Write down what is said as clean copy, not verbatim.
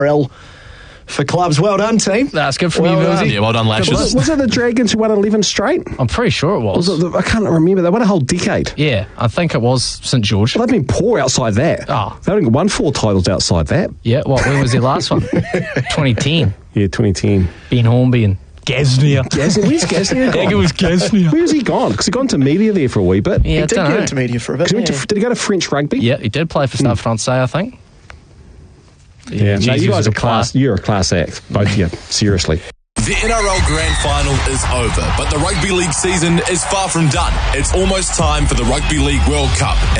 for clubs. Well done, team. That's good from Well you, done. Millsy. Yeah, well done, Lashes. Was it the Dragons who won 11 straight? I'm pretty sure it was. I can't remember. They won a whole decade. Yeah, I think it was St George. Well, they've been poor outside that. Oh. They only won 4 titles outside that. Yeah, when was their last one? 2010. Yeah, 2010. Ben Hornby and Gasnier. Where's Gasnier I think it gone? was Gasnier. Where's he gone? Because he gone to media there for a wee bit. Yeah, He I did don't get know. into media for a bit. 'Cause he went to, did he go to French rugby? Yeah, he did play for Stade Francais, I think. Yeah, no, geez, he you was guys are class. You're a class act, both of you. Seriously. The NRL Grand Final is over, but the Rugby League season is far from done. It's almost time for the Rugby League World Cup,